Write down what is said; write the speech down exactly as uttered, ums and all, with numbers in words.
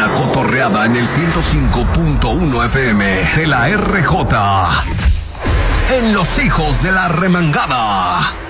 La cotorreada en el ciento cinco punto uno F M de la R J. En Los Hijos de la Remangada.